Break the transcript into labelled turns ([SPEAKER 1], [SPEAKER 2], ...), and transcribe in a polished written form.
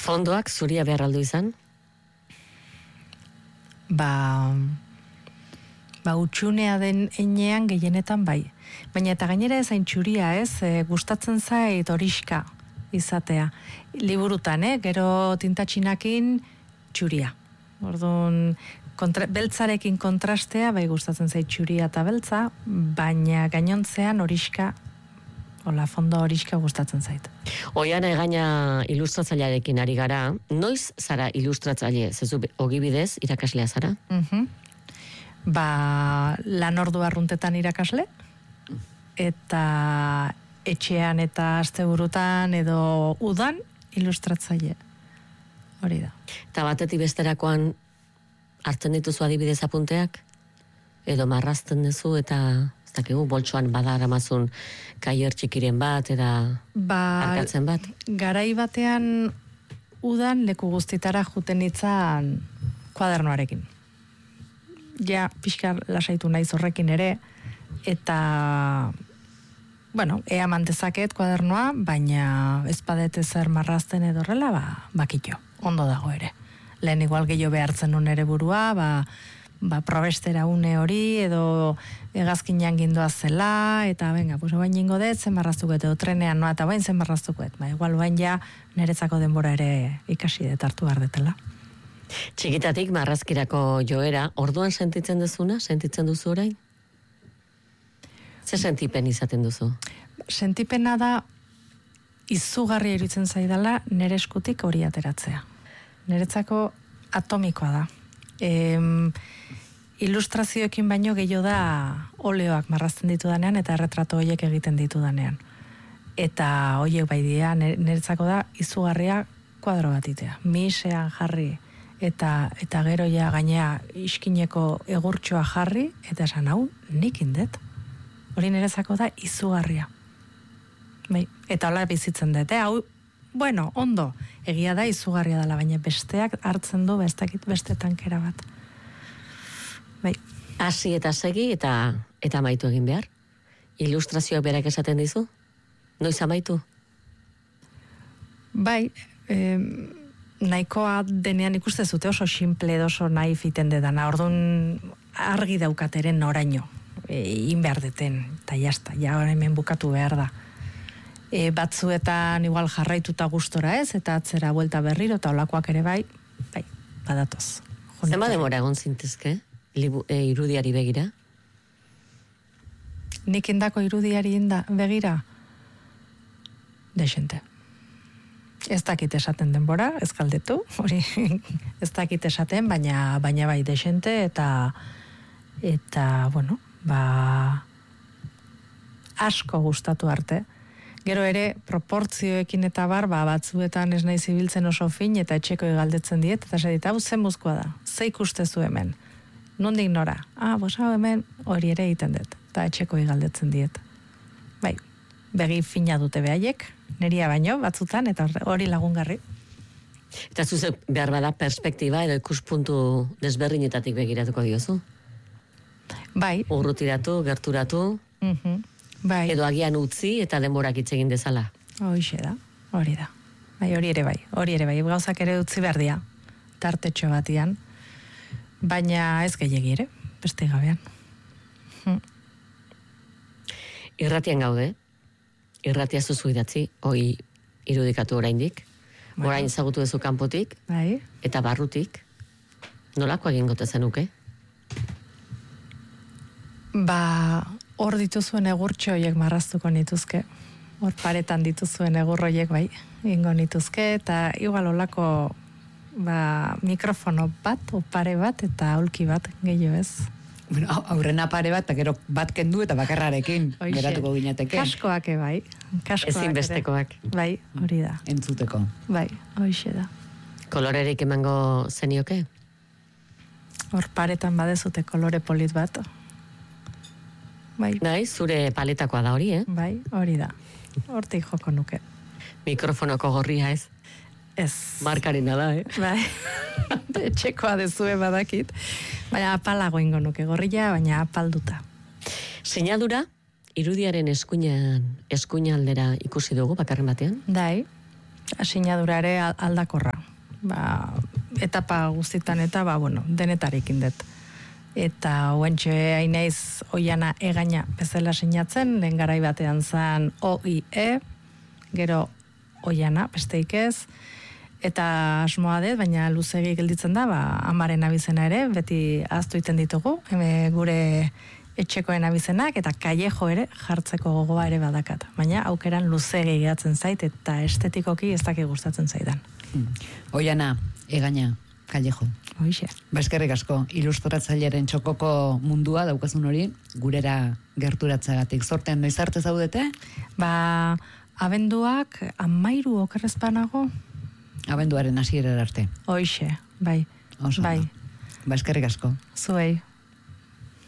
[SPEAKER 1] Fondoak zuria behar aldu izan?
[SPEAKER 2] Utxunea den enean gehienetan bai. Baina eta gainera ezain txuria gustatzen zait horiska izatea. Liburutan, gero tintatxinakin txuria. Orduan, beltzarekin kontrastea, bai gustatzen zait txuria eta beltza, baina gainontzean horiska, fondo horiska gustatzen zait.
[SPEAKER 1] Oiana Egaña ilustratzailearekin ari gara, noiz zara ilustratzaile, zezu ogibidez irakaslea zara?
[SPEAKER 2] Lan ordu arruntetan irakasle, eta etxean eta asteburutan edo udan ilustratzaile. Hori da.
[SPEAKER 1] Eta batetik besterakoan hartzen dituzu adibidez apunteak? Edo marrazten duzu eta ez dakigu boltsoan badara mazun kaier txikiren bat eta arkatzen bat?
[SPEAKER 2] Garai batean udan leku guztitara juten itzan kuadernoarekin. Ja, pixka lasaitu naiz horrekin ere, eta ea mantezaket kuadernoa, baina ez badete zer marrazten edo horrela, bakitxo, ondo dago ere. Lehen igual gehiago behartzen nun ere burua, probestera une hori, edo egazkinan gindoa zela, eta bain ingo dut, zen marraztuko edo trenean noa, eta bain zen marraztuko igual bain ja niretzako denbora ere ikasi dut hartu bardetela.
[SPEAKER 1] Txikitatik marrazkirako joera, orduan sentitzen duzuna, sentitzen duzu orain? Ze sentipen izaten duzu?
[SPEAKER 2] Sentipena da izugarria iruditzen zaidala nire eskutik hori ateratzea. Niretzako atomikoa da. Ilustrazioekin baino gehiago da oleoak marrazten ditudanean eta erretrato horiek egiten ditudanean. Eta horiek bai dira, niretzako da izugarria kuadro bat itea. Misean jarri eta gero ja gainea iskineko egurtxoa jarri eta esan hau nik indet. Hori niretzako da izugarria. Eta hola bizitzen dut, hau, ondo, egia da izugarria dela, baina besteak hartzen du beste tankera bat.
[SPEAKER 1] Hasi eta segi eta amaitu egin behar? Ilustrazioak berak esaten dizu? Noiz amaitu?
[SPEAKER 2] Nahikoa denean ikuste zute oso simple oso nahi fiten dedana, orduan argi daukateren noraino. Behar deten, eta jazta, ja hemen bukatu behar da. Batzuetan igual jarraituta gustora eta atzera buelta berriro, eta olakoak ere badatoz.
[SPEAKER 1] Zema demora egon zintezke, irudiari begira?
[SPEAKER 2] Nik indako irudiari begira? Dexente. Ez dakit esaten denbora, ez galdetu, hori ez dakit esaten, baina bai dexente, eta asko gustatu arte. Gero ere, proportzioekin eta batzuetan ez nahi zibiltzen oso fin, eta etxeko galdetzen diet, eta esatit, hau zen buzkoa da, ze ikustezu hemen, nondik nora, hau hemen hori ere egiten dut, eta etxeko galdetzen diet. Begi fina dute behaiek, neria baino, batzutan, eta hori lagungarri.
[SPEAKER 1] Eta zuzek behar bada perspektiba edo ikuspuntu desberdinetatik begiratuko diozu? Urrutiratu, gerturatu, edo agian utzi eta denborak hitz egin dezala.
[SPEAKER 2] Horixe da, hori da. Hori ere bai, gauzak ere utzi behar dia, tartetxo batian, baina ez gehiagi ere, beste gabean.
[SPEAKER 1] Irratian gaude, irratia zuzu idatzi, hoi irudikatu oraindik, orain zagutu duzu kanpotik, eta barrutik, nolako egin gote zenuke?
[SPEAKER 2] Hor dituzuen egurtxo horiek marraztuko nituzke. Hor paretan dituzuen egurroiek ingo nituzke, eta igual olako mikrofono bat, opare bat, eta aulki bat, gehiago ez.
[SPEAKER 3] Aurrena pare bat, eta gero bat kendu eta bakarrarekin geratuko ginateke.
[SPEAKER 2] Kaskoak bai.
[SPEAKER 1] Ezinbestekoak.
[SPEAKER 2] Hori da.
[SPEAKER 3] Entzuteko.
[SPEAKER 2] Horixe da.
[SPEAKER 1] Kolorerik emango zenioke?
[SPEAKER 2] Hor paretan badezute kolore polit bat.
[SPEAKER 1] Zure paletakoa da hori,
[SPEAKER 2] hori da. Hortik joko nuke.
[SPEAKER 1] Mikrofonoko gorria ez?
[SPEAKER 2] Ez.
[SPEAKER 1] Markarina da,
[SPEAKER 2] Etxekoa dezue badakit. Baina apalago ingo nuke gorria, baina apalduta.
[SPEAKER 1] Sinadura, irudiaren eskuina aldera ikusi dugu, bakarren batean?
[SPEAKER 2] sinadura ere aldakorra. Etapa guztitan eta, denetarekin dut. Eta oentxe hainaiz Oiana Egaña bezala sinatzen, lehen garai batean zan OIE, gero Oiana, besteik ez, eta asmoa dut, baina luzegi gelditzen da, amaren abizena ere, beti ahaztu iten ditugu, gure etxekoen abizenak, eta Callejo ere jartzeko gogoa ere badakat. Baina aukeran luzegi gehatzen zait, eta estetikoki ez daki gustatzen zaidan.
[SPEAKER 3] Oiana Egaña, Callejo.
[SPEAKER 2] Hoixe.
[SPEAKER 3] Eskerrik asko, ilustratzailearen txokoko mundua daukazun hori, gurera gerturatzagatik. Zortean noiz arte zaudete?
[SPEAKER 2] Abenduak 13 okerrezpanago.
[SPEAKER 3] Abenduaren hasierara arte.
[SPEAKER 2] Hoixe, bai.
[SPEAKER 3] Oso.
[SPEAKER 2] Bai.
[SPEAKER 3] Eskerrik asko.
[SPEAKER 2] Zuei.